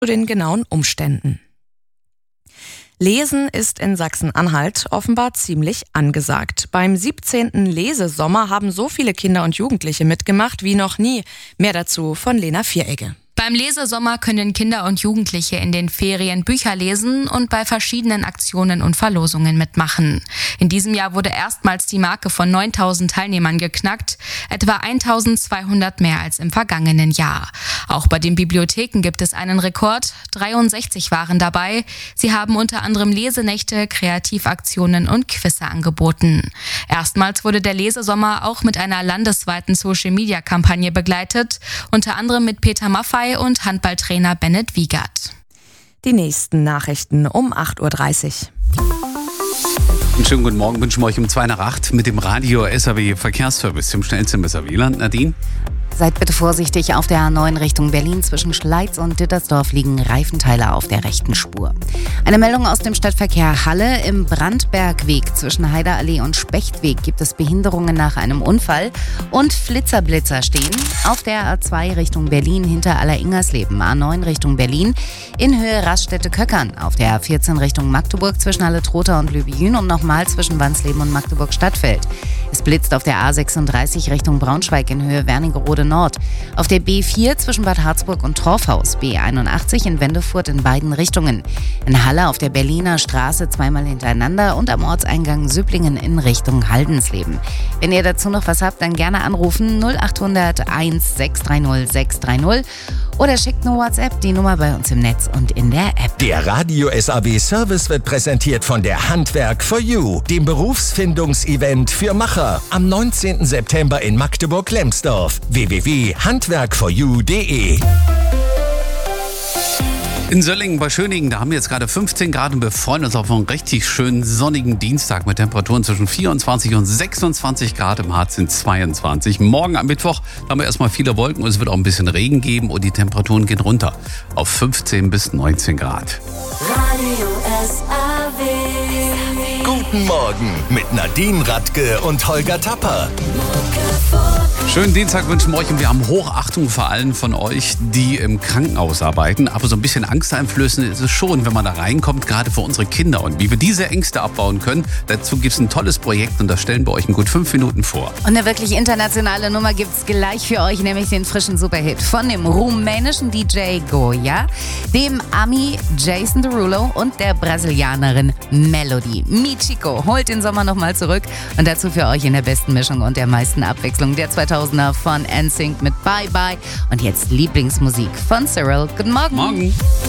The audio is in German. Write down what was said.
zu den genauen Umständen. Lesen ist in Sachsen-Anhalt offenbar ziemlich angesagt. Beim 17. Lesesommer haben so viele Kinder und Jugendliche mitgemacht wie noch nie. Mehr dazu von Lena Vieregge. Beim Lesesommer können Kinder und Jugendliche in den Ferien Bücher lesen und bei verschiedenen Aktionen und Verlosungen mitmachen. In diesem Jahr wurde erstmals die Marke von 9.000 Teilnehmern geknackt, etwa 1.200 mehr als im vergangenen Jahr. Auch bei den Bibliotheken gibt es einen Rekord, 63 waren dabei. Sie haben unter anderem Lesenächte, Kreativaktionen und Quizze angeboten. Erstmals wurde der Lesesommer auch mit einer landesweiten Social-Media-Kampagne begleitet, unter anderem mit Peter Maffay und Handballtrainer Bennett Wiegert. Die nächsten Nachrichten um 8.30 Uhr. Einen schönen guten Morgen wünschen wir euch um 7:55 mit dem Radio SAW Verkehrsservice im schnellsten Messerwieland. Nadine? Seid bitte vorsichtig, auf der A9 Richtung Berlin zwischen Schleiz und Dittersdorf liegen Reifenteile auf der rechten Spur. Eine Meldung aus dem Stadtverkehr Halle. Im Brandbergweg zwischen Heiderallee und Spechtweg gibt es Behinderungen nach einem Unfall und Flitzerblitzer stehen auf der A2 Richtung Berlin hinter Alleringersleben, A9 Richtung Berlin in Höhe Raststätte-Köckern, auf der A14 Richtung Magdeburg zwischen Halle-Trotha und Lübejün und nochmal zwischen Wansleben und Magdeburg-Stadtfeld. Es blitzt auf der A36 Richtung Braunschweig in Höhe Wernigerode Nord. Auf der B4 zwischen Bad Harzburg und Torfhaus, B81 in Wendefurt in beiden Richtungen. In Halle auf der Berliner Straße zweimal hintereinander und am Ortseingang Süpplingen in Richtung Haldensleben. Wenn ihr dazu noch was habt, dann gerne anrufen 0800 1630 630 oder schickt eine WhatsApp, die Nummer bei uns im Netz und in der App. Der Radio SAW Service wird präsentiert von der Handwerk for You, dem Berufsfindungsevent für Macher. Am 19. September in Magdeburg-Lemsdorf. www.handwerkforyou.de. In Söllingen bei Schöningen, da haben wir jetzt gerade 15 Grad und wir freuen uns auf einen richtig schönen sonnigen Dienstag mit Temperaturen zwischen 24 und 26 Grad. Im Harz sind 22. Morgen am Mittwoch haben wir erstmal viele Wolken und es wird auch ein bisschen Regen geben und die Temperaturen gehen runter auf 15 bis 19 Grad. Radio SAW. Guten Morgen mit Nadine Radke und Holger Tapper. Schönen Dienstag wünschen wir euch und wir haben Hochachtung vor allem von euch, die im Krankenhaus arbeiten. Aber so ein bisschen angsteinflößend ist es schon, wenn man da reinkommt, gerade für unsere Kinder. Und wie wir diese Ängste abbauen können, dazu gibt es ein tolles Projekt und das stellen wir euch in gut 5 Minuten vor. Und eine wirklich internationale Nummer gibt's gleich für euch, nämlich den frischen Superhit von dem rumänischen DJ Goya, dem Ami Jason Derulo und der Brasilianerin Melody. Mi Chico holt den Sommer nochmal zurück und dazu für euch in der besten Mischung und der meisten Abwechslung der 2000er von NSYNC mit Bye Bye und jetzt Lieblingsmusik von Cyril. Guten Morgen. Morgen.